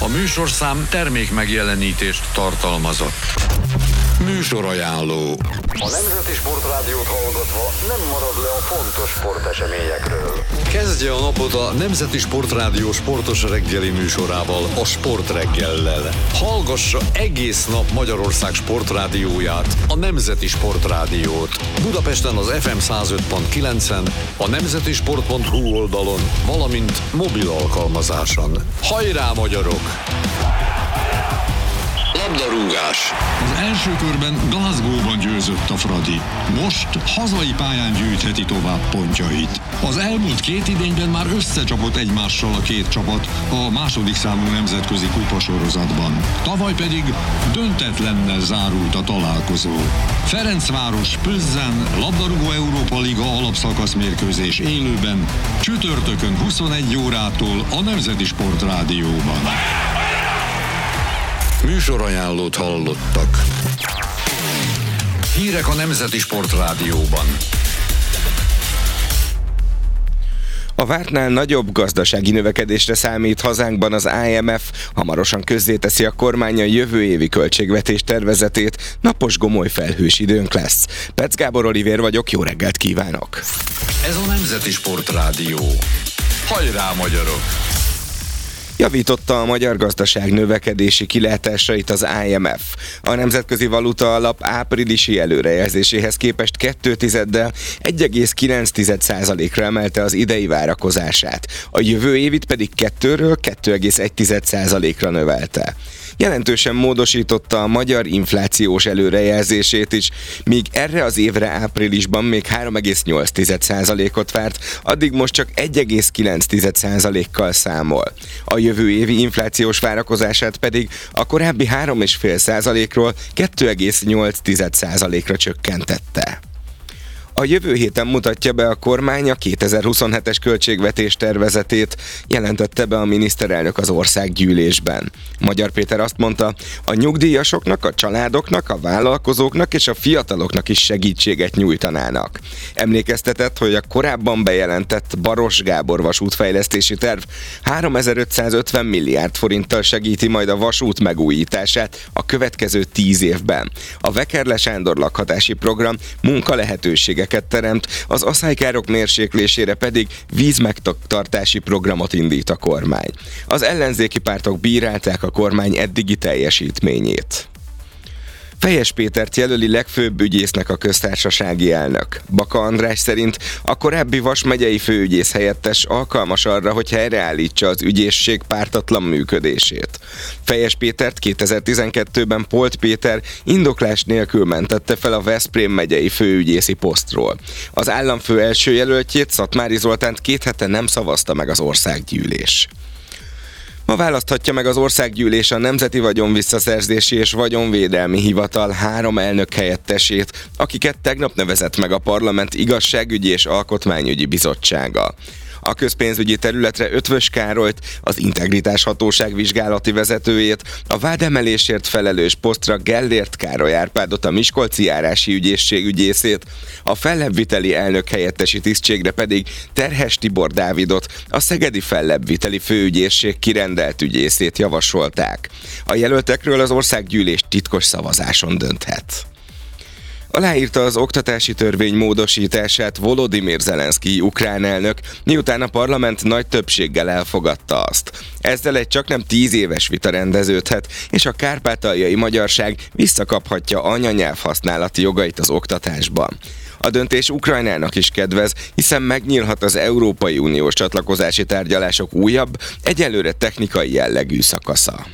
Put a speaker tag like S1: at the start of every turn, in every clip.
S1: A műsorszám termék megjelenítést tartalmazott. Műsorajánló.
S2: A Nemzeti Sportrádiót hallgatva nem marad le a fontos sporteseményekről.
S1: Kezdje a napot a Nemzeti Sportrádió sportos reggeli műsorával, a Sportreggellel. Hallgassa egész nap Magyarország sportrádióját, a Nemzeti Sportrádiót. Budapesten az FM 105.9-en, a nemzetisport.hu oldalon, valamint mobil alkalmazáson. Hajrá, magyarok! Labdarúgás.
S3: Az első körben Glasgow-ban győzött a Fradi. Most hazai pályán gyűjtheti tovább pontjait. Az elmúlt két idényben már összecsapott egymással a két csapat a második számú nemzetközi kupasorozatban. Tavaly pedig döntetlennel zárult a találkozó. Ferencváros Plzen labdarúgó Európa Liga alapszakasz mérkőzés élőben csütörtökön 21 órától a Nemzeti Sportrádióban.
S1: Műsorajánlót hallottak. Hírek a Nemzeti Sportrádióban.
S4: A vártnál nagyobb gazdasági növekedésre számít hazánkban az IMF, hamarosan közzéteszi a kormány a jövő évi költségvetés tervezetét, napos gomoly felhős időnk lesz. Petsz Gábor Olivér vagyok, jó reggelt kívánok!
S1: Ez a Nemzeti Sportrádió. Hajrá, magyarok!
S4: Javította a magyar gazdaság növekedési kilátásait az IMF. A Nemzetközi Valuta Alap áprilisi előrejelzéséhez képest 2,1-del 1,9%-ra emelte az idei várakozását. A jövő évit pedig 2-ről 2,1%-ra növelte. Jelentősen módosította a magyar inflációs előrejelzését is, míg erre az évre áprilisban még 3,8%-ot várt, addig most csak 1,9%-kal számol. A jövő évi inflációs várakozását pedig a korábbi 3,5%-ról 2,8%-ra csökkentette. A jövő héten mutatja be a kormány a 2027-es költségvetés tervezetét, jelentette be a miniszterelnök az országgyűlésben. Magyar Péter azt mondta, a nyugdíjasoknak, a családoknak, a vállalkozóknak és a fiataloknak is segítséget nyújtanának. Emlékeztetett, hogy a korábban bejelentett Baross Gábor vasútfejlesztési terv 3550 milliárd forinttal segíti majd a vasút megújítását a következő 10 évben. A Vekerle Sándor lakhatási program munkalehetőségeket teremt, az aszálykárok mérséklésére pedig vízmegtartási programot indít a kormány. Az ellenzéki pártok bírálták a kormány eddigi teljesítményét. Fejes Pétert jelöli legfőbb ügyésznek a köztársasági elnök. Baka András szerint a korábbi Vas megyei főügyész helyettes alkalmas arra, hogy helyreállítsa az ügyészség pártatlan működését. Fejes Pétert 2012-ben Polt Péter indoklás nélkül mentette fel a Veszprém megyei főügyészi posztról. Az államfő első jelöltjét, Szatmári Zoltánt 2 hete nem szavazta meg az országgyűlés. Ma választhatja meg az országgyűlés a Nemzeti Vagyonvisszaszerzési és Vagyonvédelmi Hivatal 3 elnök helyettesét, akiket tegnap nevezett meg a Parlament Igazságügyi és Alkotmányügyi Bizottsága. A közpénzügyi területre Ötvös Károlyt, az Integritás Hatóság vizsgálati vezetőjét, a vádemelésért felelős posztra Gellért Károly Árpádot, a Miskolci Járási Ügyészség ügyészét, a fellebbviteli elnök helyettesi tisztségre pedig Terhes Tibor Dávidot, a Szegedi Fellebbviteli Főügyészség kirendelt ügyészét javasolták. A jelöltekről az országgyűlés titkos szavazáson dönthet. Aláírta az oktatási törvény módosítását Volodymyr Zelenszkij ukrán elnök, miután a parlament nagy többséggel elfogadta azt. Ezzel egy csaknem 10 éves vita rendeződhet, és a kárpátaljai magyarság visszakaphatja anyanyelv használati jogait az oktatásban. A döntés Ukrajnának is kedvez, hiszen megnyílhat az Európai Uniós csatlakozási tárgyalások újabb, egyelőre technikai jellegű szakasza.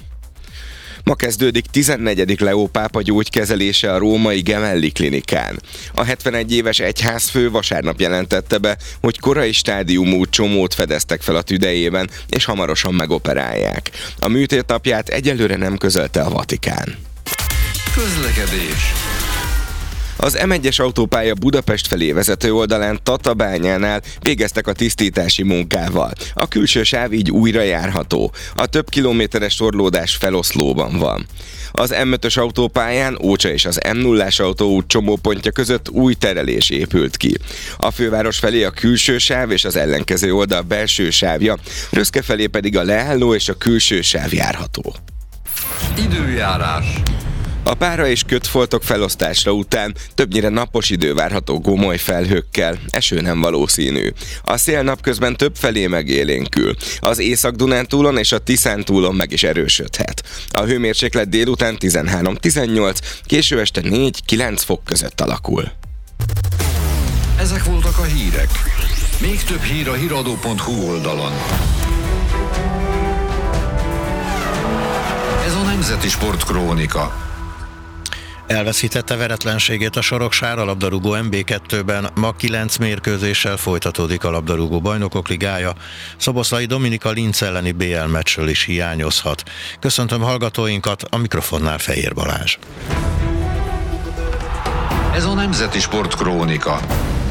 S4: Ma kezdődik 14. Leó pápa gyógykezelése a római Gemelli klinikán. A 71 éves egyházfő vasárnap jelentette be, hogy korai stádiumú csomót fedeztek fel a tüdejében, és hamarosan megoperálják. A műtét napját egyelőre nem közölte a Vatikán.
S1: Közlekedés.
S4: Az M1-es autópálya Budapest felé vezető oldalán Tatabányánál végeztek a tisztítási munkával. A külső sáv így újra járható. A több kilométeres torlódás feloszlóban van. Az M5-ös autópályán Ócsa és az M0-ás autóút csomópontja között új terelés épült ki. A főváros felé a külső sáv és az ellenkező oldal belső sávja, Röszke felé pedig a leálló és a külső sáv járható.
S1: Időjárás.
S4: A pára és kötfoltok felosztásra után többnyire napos idő várható gomoly felhőkkel, eső nem valószínű. A szél napközben többfelé megélénkül. Az Észak-Dunántúlon és a Tiszántúlon meg is erősödhet. A hőmérséklet délután 13-18, késő este 4-9 fok között alakul.
S1: Ezek voltak a hírek. Még több hír a hiradó.hu oldalon. Ez a Nemzeti Sport Krónika.
S5: Elveszítette veretlenségét a Soroksár, a labdarúgó MB2-ben. Ma 9 mérkőzéssel folytatódik a labdarúgó bajnokok ligája. Szoboszlai Dominika Linz elleni BL meccsről is hiányozhat. Köszöntöm hallgatóinkat, a mikrofonnál Fejér Balázs.
S1: Ez a Nemzeti Sport Krónika.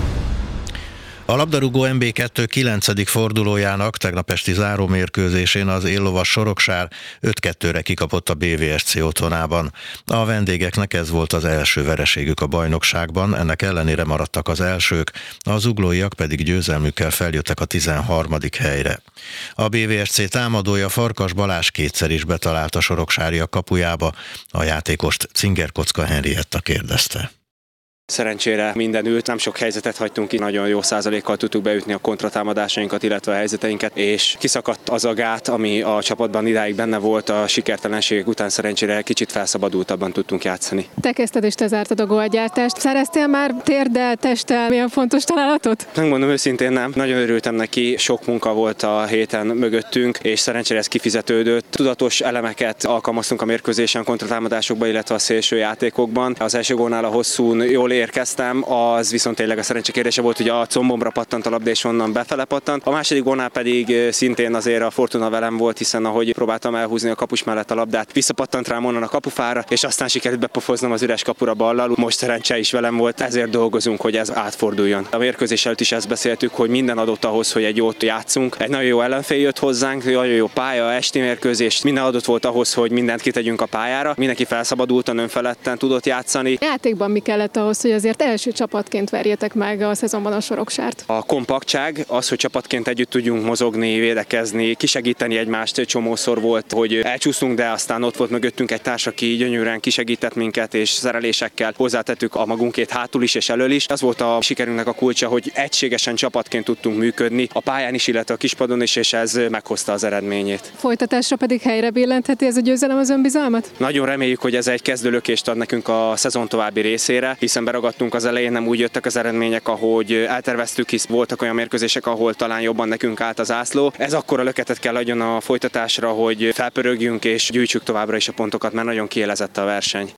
S5: A labdarúgó MB2 9. fordulójának tegnap esti zárómérkőzésén az éllovas Soroksár 5-2-re kikapott a BVSC otthonában. A vendégeknek ez volt az első vereségük a bajnokságban, ennek ellenére maradtak az elsők, az zuglóiak pedig győzelmükkel feljöttek a 13. helyre. A BVSC támadója Farkas Balázs kétszer is betalált a soroksáriak kapujába, a játékost Cinger Kocka Henrietta kérdezte.
S6: Szerencsére minden ült, nem sok helyzetet hagytunk ki, nagyon jó százalékkal tudtuk beütni a kontratámadásainkat, illetve a helyzeteinket, és kiszakadt az a gát, ami a csapatban idáig benne volt, a sikertelenségek után szerencsére kicsit felszabadultabban tudtunk játszani.
S7: Te kezdted és te zártad a gólgyártást. Szereztél már térdel, testtel milyen fontos találatot?
S6: Megmondom őszintén nem, nagyon örültem neki, sok munka volt a héten mögöttünk, és szerencsére ez kifizetődött. Tudatos elemeket alkalmaztunk a mérkőzésen, kontratámadásokban, illetve a szélső játékokban. Az első gólnál a hosszún jól érkeztem, az viszont tényleg a szerencse kérdése volt, hogy a combomra pattant a labda és onnan befele pattant. A második gólnál pedig szintén azért a fortuna velem volt, hiszen ahogy próbáltam elhúzni a kapus mellett a labdát, visszapattant rám onnan a kapufára, és aztán sikerült bepofoznom az üres kapura ballal. Most szerencse is velem volt, ezért dolgozunk, hogy ez átforduljon. A mérkőzés előtt is ezt beszéltük, hogy minden adott ahhoz, hogy egy jót játszunk. Egy nagyon jó ellenfél jött hozzánk, nagyon jó pálya, esti mérkőzés, minden adott volt ahhoz, hogy mindent kitegyünk a pályára. Mindenki felszabadultan, önfeledten tudott játszani.
S7: Játékban mi kellett ahhoz, hogy azért első csapatként verjétek meg a szezonban a Soroksárt?
S6: A kompaktság, az, hogy csapatként együtt tudjunk mozogni, védekezni, kisegíteni egymást, csomószor volt, hogy elcsúsztunk, de aztán ott volt mögöttünk egy társ, aki gyönyörűen kisegített minket, és szerelésekkel hozzátettük a magunkét hátul is és elől is. Az volt a sikerünknek a kulcsa, hogy egységesen csapatként tudtunk működni, a pályán is, illetve a kispadon is, és ez meghozta az eredményét.
S7: Folytatásra pedig helyre billentheti ez a győzelem az önbizalmat?
S6: Nagyon reméljük, hogy ez egy kezdőlökést ad nekünk a szezon további részére, hiszen beragadtunk az elején, nem úgy jöttek az eredmények, ahogy elterveztük, hisz voltak olyan mérkőzések, ahol talán jobban nekünk állt az ászló. Ez akkora löketet kell adjon a folytatásra, hogy felpörögjünk és gyűjtsük továbbra is a pontokat, mert nagyon kiélezett a verseny.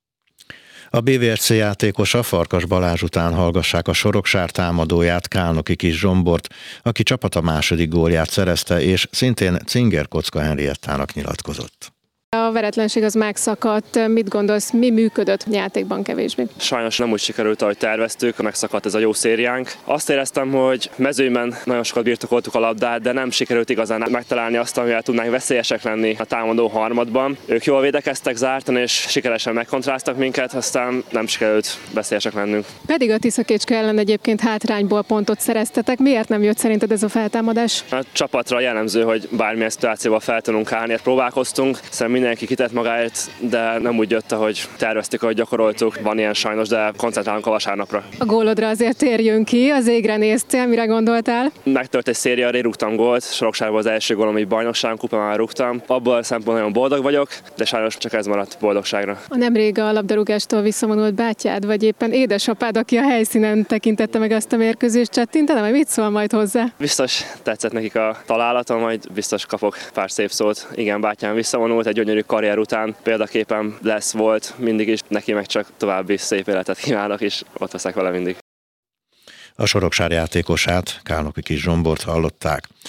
S5: A BVSC játékosa Farkas Balázs után hallgassák a Soroksár támadóját, Kálnoki Kis Zsombort, aki csapata második gólját szerezte, és szintén Cinger Kocka Henriettának nyilatkozott.
S7: A veretlenség az megszakadt. Mit gondolsz, mi működött játékban kevésbé?
S8: Sajnos nem úgy sikerült, ahogy terveztük, megszakadt ez a jó szériánk. Azt éreztem, hogy mezőnyben nagyon sokat birtokoltuk a labdát, de nem sikerült igazán megtalálni azt, amivel tudnánk veszélyesek lenni a támadó harmadban. Ők jól védekeztek zártan, és sikeresen megkontráztak minket, aztán nem sikerült veszélyesek lennünk. Pedig
S7: a Tiszakécske ellen egyébként hátrányból pontot szereztetek. Miért nem jött szerinted ez a feltámadás?
S8: A csapatra jellemző, hogy bármilyen szituációval fel tudunk állni, próbálkoztunk. Mindenki kitett magáért, de nem úgy jött, ahogy terveztük, ahogy gyakoroltuk. Van ilyen sajnos, de koncentrálunk a vasárnapra.
S7: A gólodra azért térjünk ki, az égre néztél, mire gondoltál?
S8: Megtört egy széria, rúgtam gólt, Soroksárban az első gól, ami bajnokságon kupán már rúgtam. Abból a szempontból nagyon boldog vagyok, de sajnos csak ez maradt boldogságra.
S7: A nemrég a labdarúgástól visszavonult bátyád, vagy éppen édesapád, aki a helyszínen tekintette meg azt a mérkőzést, csettintene, vagy mit szól majd hozzá?
S8: Biztos tetszett nekik a találatom, majd biztos kapok pár szép szót. Igen, bátyám visszavonult, egy gyönyörű karrier után példaképem volt mindig is, neki meg csak további szép életet kívánok, és ott veszek vele mindig.
S5: A Soroksár játékosát, Kálnoki Kis Zsombort hallották.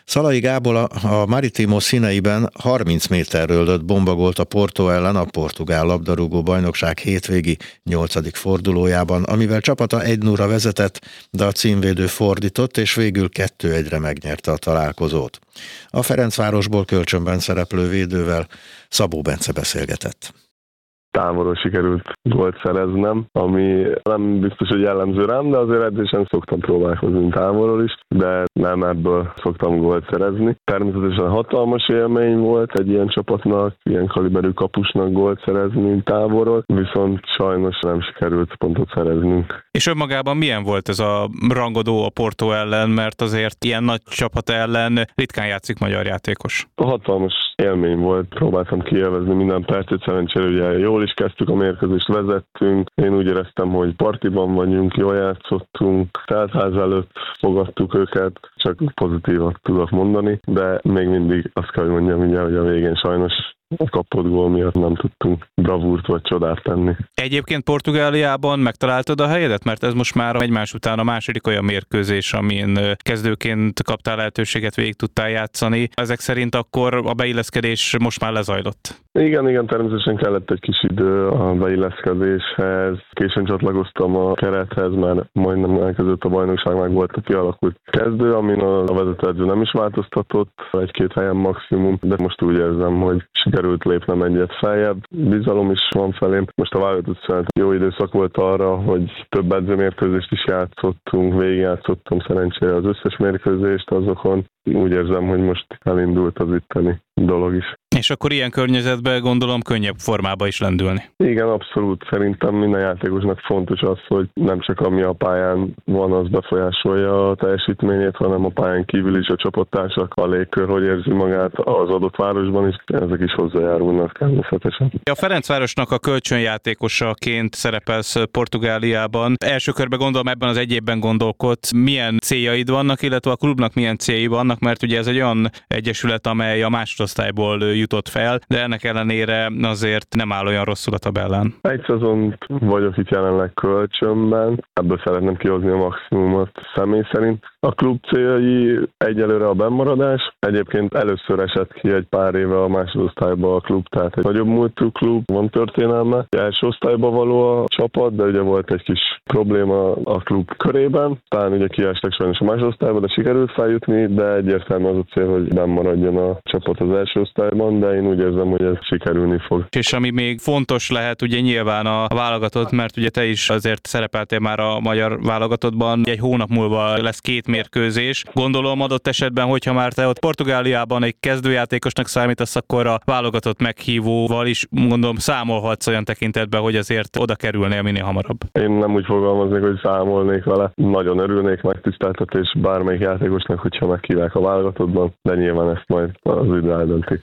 S5: Szalai Gábor a Maritimo színeiben 30 méterről lőtt bombagolt a Porto ellen a portugál labdarúgó bajnokság hétvégi 8. fordulójában, amivel csapata 1-0-ra vezetett, de a címvédő fordított, és végül 2-1-re megnyerte a találkozót. A Ferencvárosból kölcsönben szereplő védővel Szabó Bence beszélgetett.
S9: Távolról sikerült gólt szereznem, ami nem biztos, hogy jellemző rám, de azért edzésen szoktam próbálkozni távolról is, de nem ebből szoktam gólt szerezni. Természetesen hatalmas élmény volt egy ilyen csapatnak, ilyen kaliberű kapusnak gólt szerezni távolról, viszont sajnos nem sikerült pontot szereznünk.
S10: És önmagában milyen volt ez a rangadó a Porto ellen, mert azért ilyen nagy csapat ellen ritkán játszik magyar játékos?
S9: Hatalmas élmény volt, próbáltam kiélvezni minden percet, szerencsére ugye jól is kezdtük a mérkőzést, vezettünk. Én úgy éreztem, hogy partiban vagyunk, jól játszottunk, teltház előtt fogadtuk őket, csak pozitívat tudok mondani, de még mindig azt kell, hogy mondjam, ugye, hogy a végén sajnos a kapott gól miatt nem tudtunk bravúrt vagy csodát tenni.
S10: Egyébként Portugáliában megtaláltad a helyedet? Mert ez most már egymás után a második olyan mérkőzés, amin kezdőként kaptál lehetőséget, végig tudtál játszani. Ezek szerint akkor a beilleszkedés most már lezajlott?
S9: Igen, természetesen kellett egy kis idő a beilleszkedéshez. Későn csatlakoztam a kerethez, mert majdnem elkezdődött a bajnokság, meg volt a kialakult kezdő, amin a vezetőedző nem is változtatott, 1-2 helyen maximum, de most úgy érzem, hogy sikerült lépnem egyet feljebb. Bizalom is van felém. Most a válogatott szünet jó időszak volt arra, hogy több edzőmérkőzést is játszottunk, végigjátszottunk szerencsére az összes mérkőzést azokon. Úgy érzem, hogy most elindult az itteni dolog is.
S10: És akkor ilyen környezetben gondolom könnyebb formába is lendülni.
S9: Igen, abszolút. Szerintem minden játékosnak fontos az, hogy nem csak ami a pályán van, az befolyásolja a teljesítményét, hanem a pályán kívül is a csapattársak, a légkör, hogy érzi magát az adott városban is, ezek is hozzájárulnak természetesen.
S10: A Ferencvárosnak a kölcsönjátékosaként szerepelsz Portugáliában. Első körben gondolom ebben az egy évben gondolkodsz, milyen céljaid vannak, illetve a klubnak milyen céljai vannak, mert ugye ez egy olyan egyesület, amely a másodosztályból jutott fel, de ennek ellenére azért nem áll olyan rosszul a tabellán.
S9: Egy szezont vagyok itt jelenleg kölcsönben, ebből szeretném kihozni a maximumot személy szerint. A klub céljai egyelőre a bennmaradás. Egyébként először esett ki egy pár éve a másodosztályba a klub, tehát egy nagyobb múltú klub, van történelme. Első osztályba való a csapat, de ugye volt egy kis probléma a klub körében. Talán ugye kiestek sajnos a másodosztályba, de sikerült feljutni, de egyértelmű az a cél, hogy bennmaradjon a csapat az első osztályban, de én úgy érzem, hogy ez sikerülni fog.
S10: És ami még fontos lehet, ugye nyilván a válogatott, mert ugye te is azért szerepeltél már a magyar válogatottban, egy hónap múlva lesz 2 mérkőzés. Gondolom adott esetben, hogyha már te ott Portugáliában egy kezdőjátékosnak számítasz, akkor a válogatott meghívóval is gondolom számolhatsz olyan tekintetben, hogy azért oda kerülnél minél hamarabb. Én
S9: nem úgy fogalmaznék, hogy számolnék vele. Nagyon örülnék, megtiszteltetés bármelyik játékosnak, hogyha meghívják a válogatottban, de nyilván ezt majd az idő eldönti.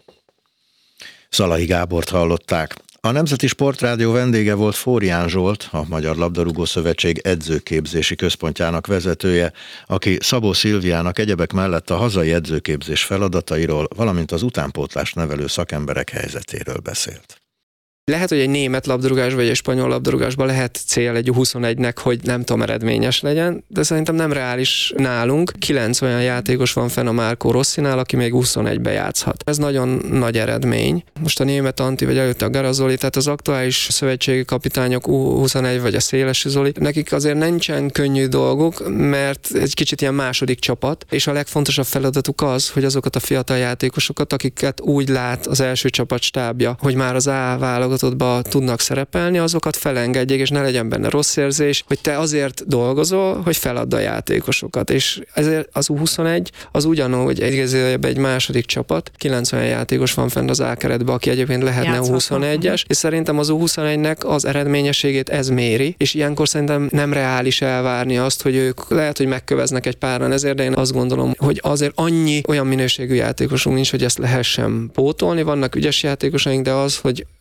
S5: Szalai Gábort hallották. A Nemzeti Sportrádió vendége volt Fórián Zsolt, a Magyar Labdarúgó Szövetség edzőképzési központjának vezetője, aki Szabó Szilviának egyebek mellett a hazai edzőképzés feladatairól, valamint az utánpótlást nevelő szakemberek helyzetéről beszélt.
S11: Lehet, hogy egy német labdarúgás vagy egy spanyol labdarúgásban lehet cél egy 21-nek, hogy nem tudom, eredményes legyen, de szerintem nem reális nálunk. 9 olyan játékos van fenn a Marco Rossinál, aki még 21-be játszhat. Ez nagyon nagy eredmény. Most a német Anti, vagy előtte a Garazoli, tehát az aktuális szövetségi kapitányok U21 vagy a Szélesi Zoli, nekik azért nincsen könnyű dolguk, mert egy kicsit ilyen második csapat, és a legfontosabb feladatuk az, hogy azokat a fiatal játékosokat, akiket úgy lát az első csapat stábja, hogy már az A válogatottba tudnak szerepelni, azokat felengedjék, és ne legyen benne rossz érzés, hogy te azért dolgozol, hogy feladd a játékosokat. És ezért az U21 az ugyanúgy egy második csapat, 90 játékos van fenn az A keretben, aki egyébként lehetne U21-es, és szerintem az U21-nek az eredményességét ez méri, és ilyenkor szerintem nem reális elvárni azt, hogy ők lehet, hogy megköveznek egy páran ezért, de én azt gondolom, hogy azért annyi olyan minőségű játékosunk nincs, hogy ezt lehessen pótolni. Vannak ügyes játékosaink, de az, hogy ott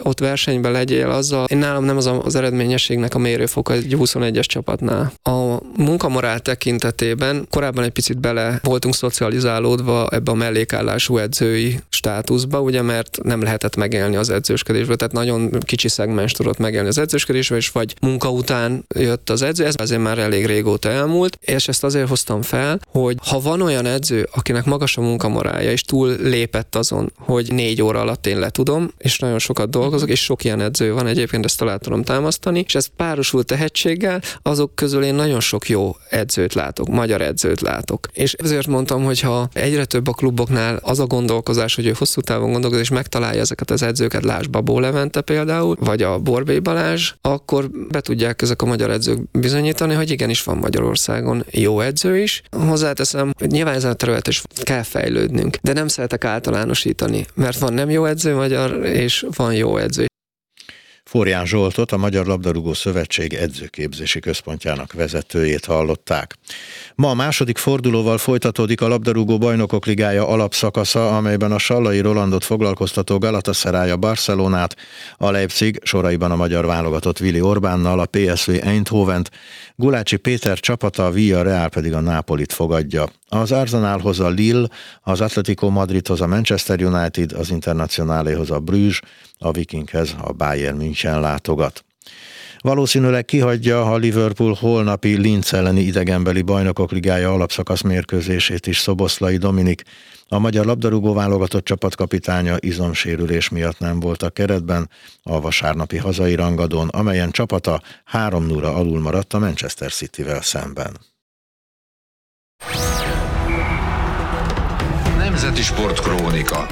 S11: versenyben legyél azzal. Én nálam nem az eredményességnek a mérőfoka egy 21-es csapatnál. A munkamorál tekintetében korábban egy picit bele voltunk szocializálódva ebbe a mellékállású edzői státuszba, ugye, mert nem lehetett megélni az edzősködésből, tehát nagyon kicsi szegmens tudott megélni az edzősködésből, és vagy munka után jött az edző, ez azért már elég régóta elmúlt, és ezt azért hoztam fel, hogy ha van olyan edző, akinek magas a munkamorálja, és túl lépett azon, hogy 4 óra alatt én letudom, és nagyon sokat dolgozok, és sok ilyen edző van, egyébként ezt alá tudom támasztani, és ez párosul tehetséggel, azok közül én nagyon sok jó edzőt látok, magyar edzőt látok. És ezért mondtam, hogy ha egyre több a kluboknál az a gondolkozás, hogy ő hosszú távon gondolkozik, és megtalálja ezeket az edzőket, lásd Babó Levente például, vagy a Borbély Balázs, akkor be tudják ezek a magyar edzők bizonyítani, hogy igenis van Magyarországon jó edző is. Hozzáteszem, hogy nyilván ezen a területen is kell fejlődnünk, de nem szeretek általánosítani, mert van nem jó edző magyar, és van jó edző.
S5: Forján Zsoltot, a Magyar Labdarúgó Szövetség edzőképzési központjának vezetőjét hallották. Ma a második fordulóval folytatódik a Labdarúgó Bajnokok Ligája alapszakasza, amelyben a Sallai Rolandot foglalkoztató Galatasaray a Barcelonát, a Leipzig soraiban a magyar válogatott Willi Orbánnal, a PSV Eindhovent, Gulácsi Péter csapata, a Villarreal pedig a Nápolit fogadja. Az Arsenalhoz a Lille, az Atletico Madridhoz a Manchester United, az Internacionáléhoz a Bruges, a Vikinghez a Bayern München látogat. Valószínűleg kihagyja a Liverpool holnapi Linz elleni idegenbeli Bajnokok Ligája alapszakasz mérkőzését is Szoboszlai Dominik. A magyar labdarúgó válogatott csapatkapitánya izomsérülés miatt nem volt a keretben a vasárnapi hazai rangadón, amelyen csapata 3-0 alul maradt a Manchester Cityvel szemben.
S1: Nemzeti Sportkrónika.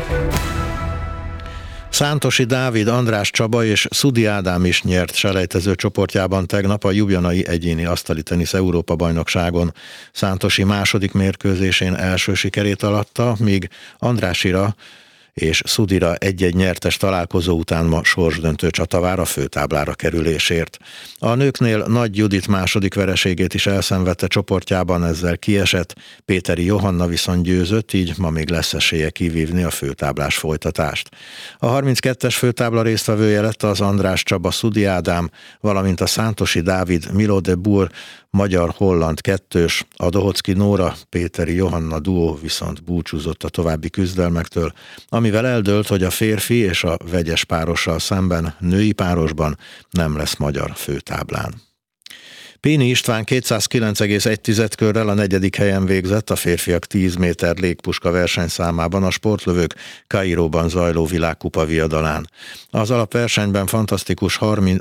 S5: Szántosi Dávid, András Csaba és Szudi Ádám is nyert selejtező csoportjában tegnap a ljubljanai egyéni asztali tenisz Európa-bajnokságon. Szántosi második mérkőzésén első sikerét alatta, míg Andrásira és Szudira egy-egy nyertes találkozó után ma sorsdöntő csata vár a főtáblára kerülésért. A nőknél Nagy Judit második vereségét is elszenvedte csoportjában, ezzel kiesett, Péteri Johanna viszont győzött, így ma még lesz esélye kivívni a főtáblás folytatást. A 32-es főtábla résztvevője lett az András Csaba Szudi Ádám, valamint a Szántosi Dávid Milo de Boer magyar-holland kettős, a Dohocki Nóra Péteri Johanna duó viszont búcsúzott a további küzdelmektől, amivel eldőlt, hogy a férfi és a vegyes párossal szemben női párosban nem lesz magyar főtáblán. Péni István 209,1 körrel a 4. helyen végzett a férfiak 10 méter légpuska versenyszámában a sportlövők Kairóban zajló világkupa viadalán. Az alapversenyben fantasztikus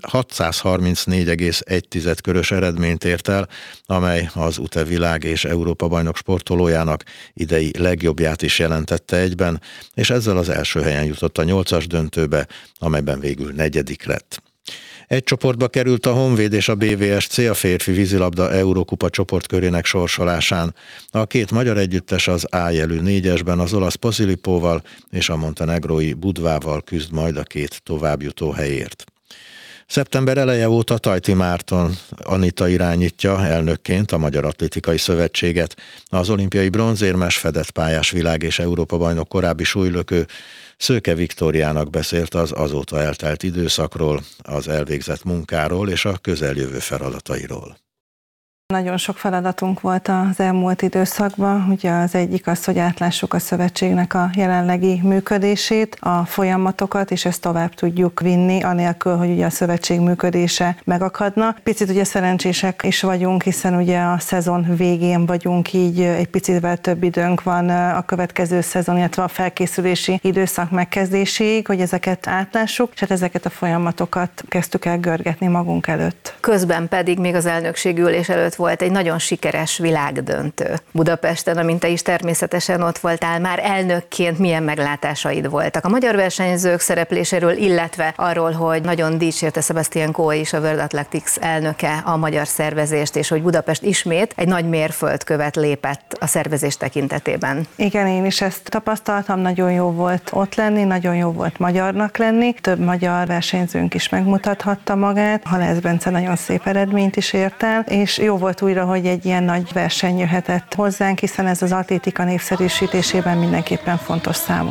S5: 634,1 körös eredményt ért el, amely az UTE világ és Európa-bajnok sportolójának idei legjobbját is jelentette egyben, és ezzel az első helyen jutott a 8-as döntőbe, amelyben végül 4. lett. Egy csoportba került a Honvéd és a BVSC a férfi vízilabda Eurókupa csoportkörének sorsolásán. A két magyar együttes az A jelű 4-esben az olasz Posilipóval és a montenegrói Budvával küzd majd a két továbbjutó helyért. Szeptember eleje óta Tajti Márton Anita irányítja elnökként a Magyar Atlétikai Szövetséget. Az olimpiai bronzérmes fedett pályás világ- és Európa-bajnok korábbi súlylökő Szőke Viktóriának beszélt az azóta eltelt időszakról, az elvégzett munkáról és a közeljövő feladatairól.
S12: Nagyon sok feladatunk volt az elmúlt időszakban. Ugye az egyik az, hogy átlássuk a szövetségnek a jelenlegi működését, a folyamatokat, és ezt tovább tudjuk vinni, anélkül, hogy ugye a szövetség működése megakadna. Picit ugye szerencsések is vagyunk, hiszen ugye a szezon végén vagyunk, így egy picitvel több időnk van a következő szezon, illetve a felkészülési időszak megkezdéséig, hogy ezeket átlássuk, és hát ezeket a folyamatokat kezdtük el görgetni magunk előtt.
S13: Közben pedig még az elnökségülés előtt volt egy nagyon sikeres világdöntő Budapesten, amint te is természetesen ott voltál, már elnökként milyen meglátásaid voltak a magyar versenyzők szerepléséről, illetve arról, hogy nagyon dicsérte Sebastian Coe is, a World Athletics elnöke a magyar szervezést, és hogy Budapest ismét egy nagy mérföldkövet lépett a szervezés tekintetében.
S12: Igen, én is ezt tapasztaltam, nagyon jó volt ott lenni, nagyon jó volt magyarnak lenni, több magyar versenyzőnk is megmutathatta magát, Halász Bence nagyon szép eredményt is ért el, és jó volt újra, hogy egy ilyen nagy verseny jöhetett hozzánk, hiszen ez az atlétika népszerűsítésében mindenképpen fontos számunkra.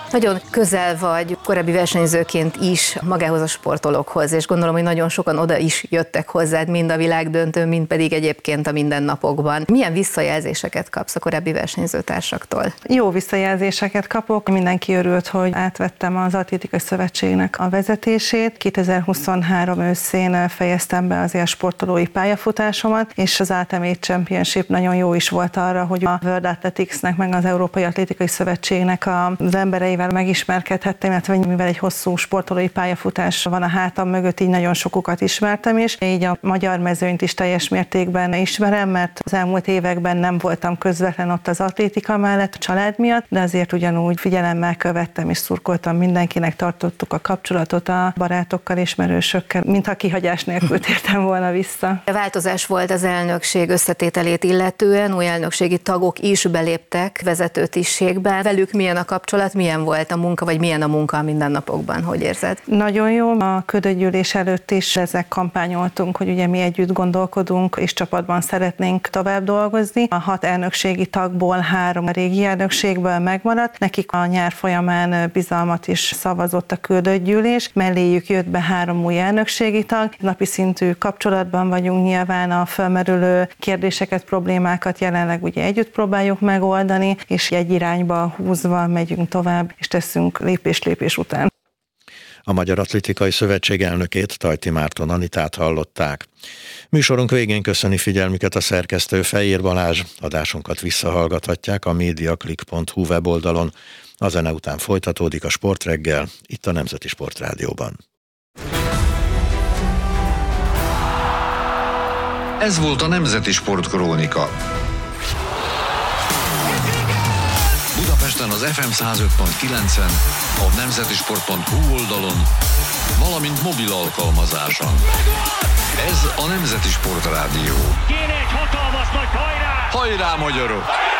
S13: Nagyon közel vagy korábbi versenyzőként is magához a sportolókhoz, és gondolom, hogy nagyon sokan oda is jöttek hozzád, mind a világdöntőn, mind pedig egyébként a mindennapokban. Milyen visszajelzéseket kapsz a korábbi versenyzőtársaktól?
S12: Jó visszajelzéseket kapok. Mindenki örült, hogy átvettem az Atlétikai Szövetségnek a vezetését. 2023 őszén fejeztem be azért a sportolói pályafutásomat, és az Ultimate Championship nagyon jó is volt arra, hogy a World Athletics-nek meg az Európai Atlétikai Szövetségnek az embereivel megismerkedhettem, illetve mivel egy hosszú sportolói pályafutás van a hátam mögött, így nagyon sokukat ismertem is. Így a magyar mezőnyt is teljes mértékben ismerem, mert az elmúlt években nem voltam közvetlen ott az atlétika mellett a család miatt, de azért ugyanúgy figyelemmel követtem és szurkoltam mindenkinek, tartottuk a kapcsolatot a barátokkal, ismerősökkel, mintha kihagyás nélkül tértem volna vissza.
S13: Változás volt az elnökség összetételét illetően, új elnökségi tagok is beléptek vezetőtisztségbe. Velük milyen a kapcsolat, milyen volt a munka, vagy milyen a munka a mindennapokban, hogy érzed?
S12: Nagyon jó. A ködögyűlés előtt is ezek kampányoltunk, hogy ugye mi együtt gondolkodunk, és csapatban szeretnénk tovább dolgozni. A 6 elnökségi tagból 3 a régi elnökségből megmaradt. Nekik a nyár folyamán bizalmat is szavazott a ködögyűlés. Melléjük jött be 3 új elnökségi tag. Napi szintű kapcsolatban vagyunk, nyilván a felmerülő kérdéseket, problémákat jelenleg ugye együtt próbáljuk megoldani, és egy irányba húzva megyünk tovább, és teszünk lépés után.
S5: A Magyar Atlétikai Szövetség elnökét, Tajti Márton Anitát hallották. Műsorunk végén köszöni figyelmüket a szerkesztő Fejér Balázs. Adásunkat visszahallgathatják a mediaclick.hu weboldalon. A zene után folytatódik a Sportreggel, itt a Nemzeti Sportrádióban.
S1: Ez volt a Nemzeti Sportkrónika. Budapesten az FM 105.9-en, a nemzetisport.hu oldalon, valamint mobil alkalmazáson. Ez a Nemzeti Sportrádió.
S14: Kéne egy hatalmas nagy hajrá!
S1: Hajrá, magyarok!